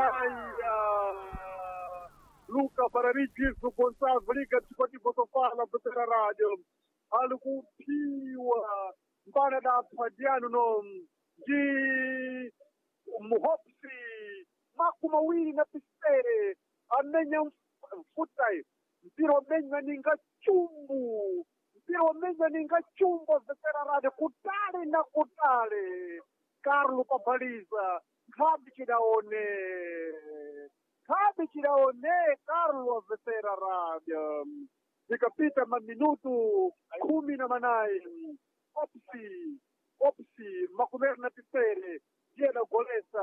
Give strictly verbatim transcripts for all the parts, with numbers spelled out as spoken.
Aya Luca Pararigisu Gonçalves Liga Desportivo Sofala Betera Radio alikupiwa mbana da padiano no ji muhopsi maku mawili na pisere amenya futai mpira wamenya ninga chumbu mpira wamenya ninga chumbo Betera Radio kutale na kutale Carlo Papaliza Kabi Kidaone Kabi Kidaone Carlo Betera Radio ikapita maninutu kumi na manai opsi opsi makumer na pisere jena golesa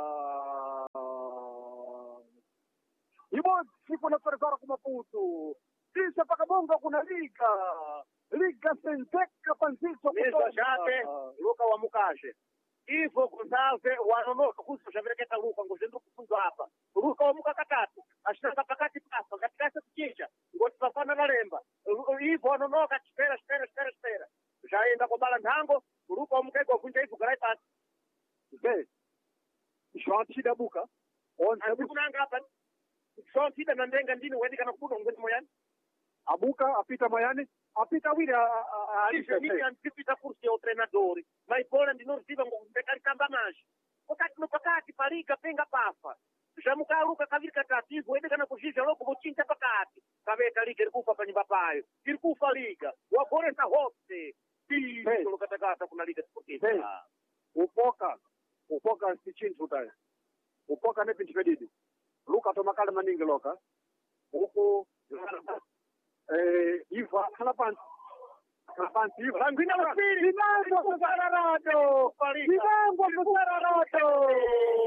ibo siku na Ferrara kumaputu kisha pakabonga kuna liga liga senteka panziso kutoka shate Luka wa mukashe Ivo Gonçalves wanonoka kuso shavereketa Luka ngojendu kufunzwa hapa Luka wa muka katatu ashitaka pakati pasa katikati kuchinja ngoti pafana na lemba Ivo wanonoka chipera chipera chipera chipera jaenda kwa bala ndango Luka wa muka iko kunja Ivo garai pasi be shwanti da buka on kunanga hapa shwanti da ndenga ndini wedi kana kuno ngoni moyani abuka apita mayani apita wile alisha mimi antipita kursi ya treinadori ma ipona ndinoriziva ngokubekari kamba mashi wakati nopakati parika penga pafa shamuka Luka kaviri katativu wede kana kuzhisha loko bochinja pakati kaveta liga irikufa panyumba payo irikufa liga wagoresa hoste tilo lokatakata kuna liga sportiva upoka upoka sichintu tayo upoka ne pinchipedidi Luka tomakala maningi loka huku eh Iva halapanti halapanti Iva Langwina wasiri Ivango Ferrara Radio Ivango Ferrara Radio